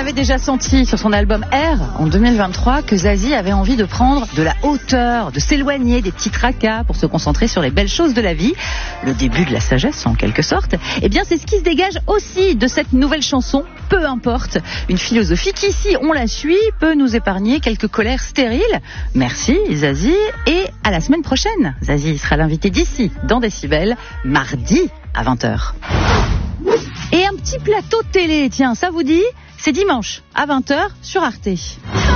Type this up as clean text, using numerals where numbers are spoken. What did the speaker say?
avait déjà senti sur son album R en 2023 que Zazie avait envie de prendre de la hauteur, de s'éloigner des petits tracas pour se concentrer sur les belles choses de la vie. Le début de la sagesse en quelque sorte. Eh bien c'est ce qui se dégage aussi de cette nouvelle chanson, Peu importe. Une philosophie qui, si on la suit, peut nous épargner quelques colères stériles. Merci Zazie et à la semaine prochaine. Zazie sera l'invité d'ici dans Décibel, mardi à 20h. Et un petit plateau de télé, tiens, ça vous dit ? C'est dimanche à 20h sur Arte.